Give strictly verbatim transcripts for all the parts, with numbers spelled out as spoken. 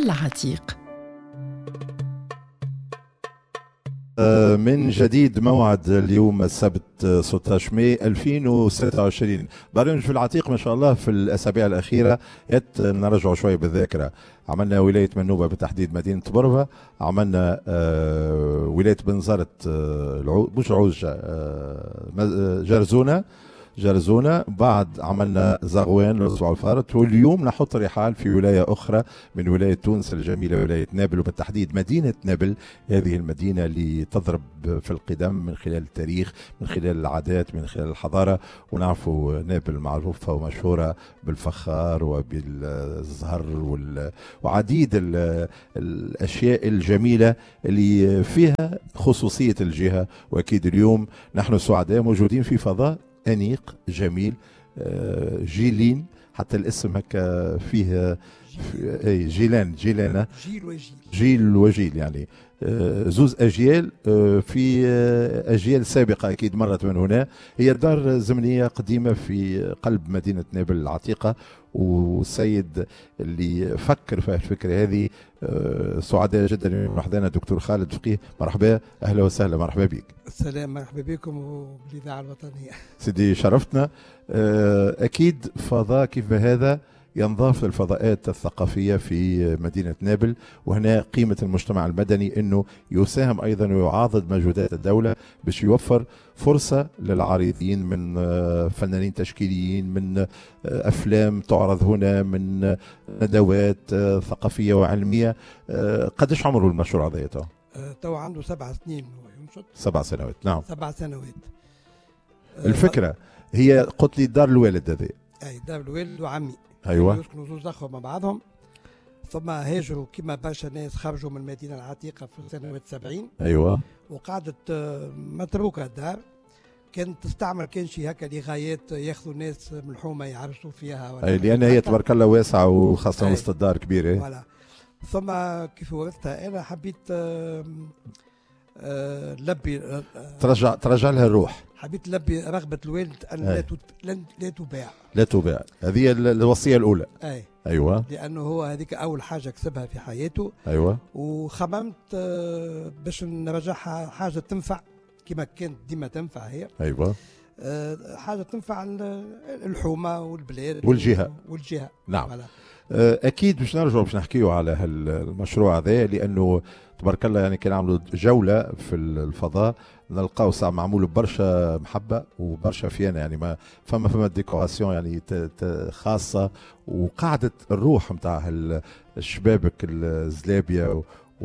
العتيق. من جديد موعد اليوم السبت ستة عشر ماي ألفين وستة وعشرين. برنامج في العتيق ما شاء الله في الأسابيع الأخيرة يت نرجعوا شوية بالذاكرة. عملنا ولاية منوبة بالتحديد مدينة بربة، عملنا آه ولاية بنزرت آه مش عوج آه جرزونة جرزونة، بعد عملنا زغوان الأسبوع الفارط، واليوم نحط رحال في ولاية أخرى من ولاية تونس الجميلة، ولاية نابل، وبالتحديد مدينة نابل. هذه المدينة اللي تضرب في القدم من خلال التاريخ، من خلال العادات، من خلال الحضارة. ونعرفوا نابل معروفة ومشهورة بالفخار وبالزهر وعديد الأشياء الجميلة اللي فيها خصوصية الجهة. وأكيد اليوم نحن سعداء موجودين في فضاء أنيق جميل، جيلين، حتى الاسم هكا فيه اي جيلان جيلانة جيل وجيل جيل وجيل، يعني زوز أجيال في أجيال سابقة أكيد مرت من هنا. هي دار زمنية قديمة في قلب مدينة نابل العتيقة، والسيد اللي فكر في الفكرة هذه سعداء جدا وحدنا دكتور خالد فقيه. مرحبا، أهلا وسهلا، مرحبا بك. السلام، مرحبا بكم وبالإذاعة الوطنية. سيدي شرفتنا. أكيد فضاء كيف هذا ينضاف للفضاءات الثقافية في مدينة نابل، وهنا قيمة المجتمع المدني أنه يساهم أيضا ويعاضد مجهودات الدولة باش يوفر فرصة للعارضين من فنانين تشكيليين، من أفلام تعرض هنا، من ندوات ثقافية وعلمية. قديش عمره المشروع هذا؟ تو تو عنده سبع سنين ينشط. سبع سنوات، نعم، سبع سنوات. الفكرة هي قلت لي دار الوالد هذه؟ أي دار الوالد وعمي. أيوة. يسكنوا زوج أخوة مع بعضهم، ثم هاجروا كما برشا ناس خرجوا من المدينة العتيقة في سنوات سبعين. أيوة. وقعدت متروكة الدار، كانت تستعمل كان شي هكا لغايات ياخذوا الناس من الحومة يعرسوا فيها. أي لأن هي تبارك الله واسعة وخاصة وسط الدار كبيرة. فوالا. ثم كيف ورثتها أنا حبيت آه لبي آه ترجع ترجع لها الروح. حبيت لبي رغبة الوالد أن لا لا تباع. لا تباع، هذه الوصية الأولى. أي. أيوة. لأنه هو هذيك أول حاجة كسبها في حياته. أيوة. وخممت آه باش نرجعها حاجة تنفع كما كانت ديما تنفع هي. أيوة. آه حاجة تنفع الحومة والبلاد والجهة. والجهة. نعم. ولا. أكيد باش نرجعوا باش نحكيوا على المشروع هذا، لأنه تبارك الله يعني كان عملوا جولة في الفضاء، نلقاو ساعة معمول برشا محبة وبرشا فيانا، يعني ما فما فما ديكوراسيون يعني خاصة، وقعدت الروح نتاع الشبابك الزلابية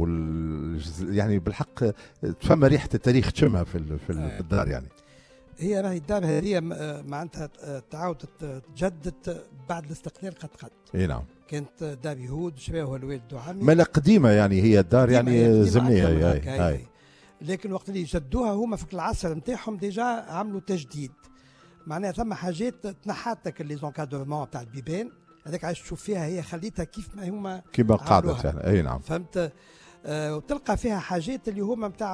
وال يعني بالحق فما ريحة التاريخ تشمها في في الدار. يعني هي راهي الدار هذه معناتها تعاود تجدد بعد الاستقلال قد قد. اي نعم. كانت دار يهود شباهها الوالد وعمي. مالا قديمة يعني، هي الدار يعني زمنية. هاي هاي, هاي. لكن وقت اللي جدوها هما في العصر نتاعهم ديجا عملوا تجديد، معناها ثم حاجات تنحاتك لي زونكادورمون تاع البيبان هذاك عايش تشوف فيها، هي خليتها كيف ما هما كيما قاعدت يعني. اي نعم. فهمت. آه وتلقى فيها حاجات اللي هما نتاع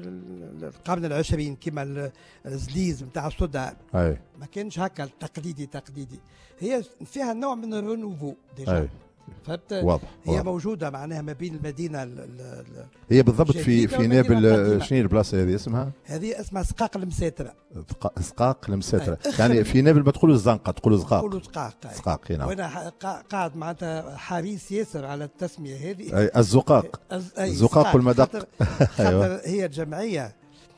القرن العشرين كيما الزليز نتاع الصدى. اي ما كانش هكا التقليدي تقليدي، هي فيها نوع من الرينوفو ديجا. أي. فهمت. واضح. هي واضح. موجوده معناها ما بين المدينه ال ال هي بالضبط في في نابل. شنو البلاصه هذه اسمها؟ هذه اسمها سقاق المساتره. سقاق المساتره يعني في نابل ما تقولوا الزنقه تقولوا زقاق. تقولوا سقاق. سقاق. نعم. وانا قاعد معناتها حريص ياسر على التسميه هذه. اي الزقاق. الزقاق والمدق. خاطر هي جمعيه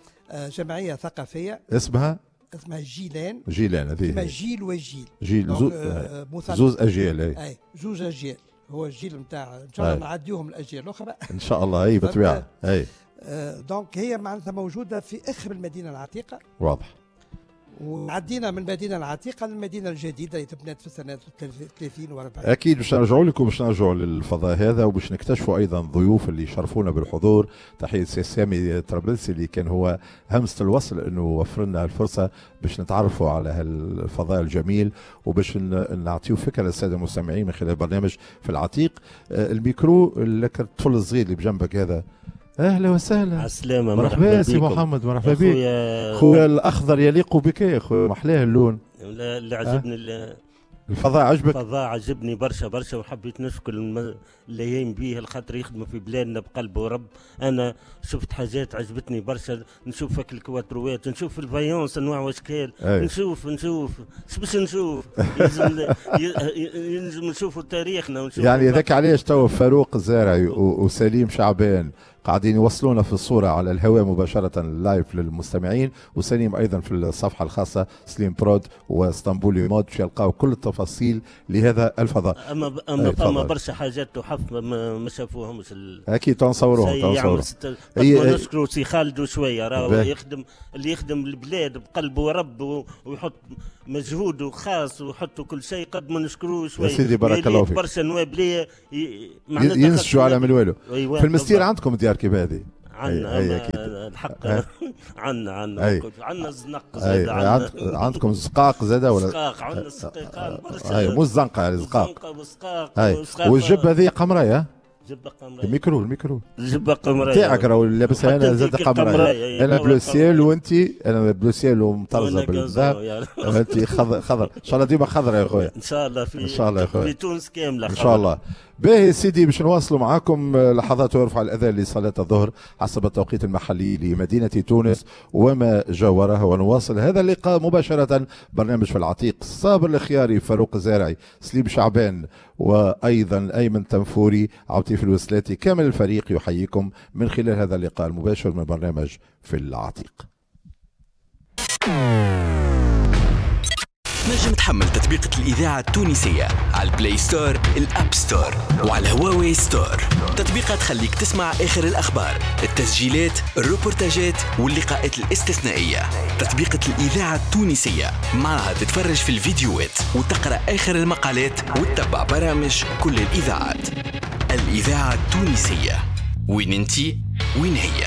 جمعيه ثقافيه اسمها اسمها جيلان. جيلان هذه اسمها جيل وجيل. جيل زوز آه زوز اجيال. اي اي زوز اجيال، هو الجيل نتاع ان شاء الله نعديهم الاجيال الاخرى ان شاء الله. اي بالطبيعه. اي آه دونك هي معناتها موجوده في اخر المدينه العتيقه. واضح. وعدينا من المدينه العتيقه للمدينه الجديده اللي تبنات في سنه ثلاثين وأربعين. اكيد باش نرجعوا لكم، باش نرجعوا للفضاء هذا، وباش نكتشفوا ايضا ضيوف اللي شرفونا بالحضور. تحيه سي سامي طرابلسي اللي كان هو همزه الوصل انه وفر لنا الفرصه باش نتعرفوا على هالفضاء الجميل، وباش نعطيو فكره للساده المستمعين من خلال برنامج في العتيق. الميكرو لك الطفل الصغير اللي بجنبك هذا. اهلا وسهلا. على السلامة. مرحبا سي محمد. مرحبا بك خويا. الاخضر يليق بك يا خويا، محلاه اللون. لا اللي عجبني الفضاء عجبك؟ الفضاء عجبني برشا برشا، وحبيت نشكر الم... اللي يهم بيه الخاطر يخدموا في بلادنا بقلب ورب. انا شفت حاجات عجبتني برشا، نشوف هاك الكواتروات، نشوف الفايونس انواع واشكال، نشوف نشوف اش باش نشوف يلزم يلزم نشوفوا تاريخنا ونشوف يعني ذاك علاش تو فاروق الزارعي وسليم شعبان قاعدين يوصلونا في الصورة على الهواء مباشرة لايف للمستمعين، وسليم أيضا في الصفحة الخاصة سليم برود واسطنبولي مود باش يلقاو كل التفاصيل لهذا الفضاء. أما أما فما برشا حاجات تحف ما, ما شافوهمش ال... أكيد تنصوروهم تنصوروهم. يعني نشكروا سي خالد شوية راهو يخدم اللي يخدم البلاد بقلبه ورب ويحط مجهوده خاص ويحطوا كل شيء، قد ما نشكروه شوية. يا سيدي بارك الله فيك. برشا نواب ليا ينسجوا على منوالو. أيوة في المستير عندكم ديار كيف هذه؟ عندنا الحق عندنا عندنا عندنا الزنق زاد عندكم زقاق زاد ولا؟ زقاق عندنا الزقاق برشا. اي مو الزنقه يعني زقاق. زقاق والجبه هذه قمريه. جبه قمريه. الميكرو الميكرو. الجبه قمريه. تاعك راهو لابسها انا زاد قمريه. انا بلو سيل وانت انا بلو سيل ومطرزه بالذهب. انت خضر خضر ان شاء الله ديما خضر يا خويا. ان شاء الله في ان شاء الله يا خويا. في تونس كامله ان شاء الله. باهي سيدي باش نواصلوا معاكم لحظات ويرفع الاذان لصلاه الظهر حسب التوقيت المحلي لمدينه تونس وما جاورها، ونواصل هذا اللقاء مباشره. برنامج في العتيق، صابر الخياري، فاروق الزارعي، سليم شعبان، وايضا ايمن تنفوري، عطيف الوسلاتي، كامل الفريق يحييكم من خلال هذا اللقاء المباشر من برنامج في العتيق. نجم تحمل تطبيقة الإذاعة التونسية على البلاي ستور، الأب ستور، وعلى الهواوي ستور. تطبيقات تخليك تسمع آخر الأخبار، التسجيلات، الروبورتاجات واللقاءات الاستثنائية. تطبيقة الإذاعة التونسية معها تتفرج في الفيديوهات وتقرأ آخر المقالات وتتبع برامج كل الإذاعات. الإذاعة التونسية، وين انتي وين هي.